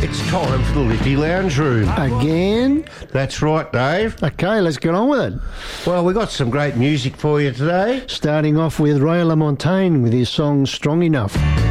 It's time for the Liffey Lounge Room. Again? That's right, Dave. Okay, let's get on with it. Well, we've got some great music for you today. Starting off with Ray LaMontagne with his song Strong Enough.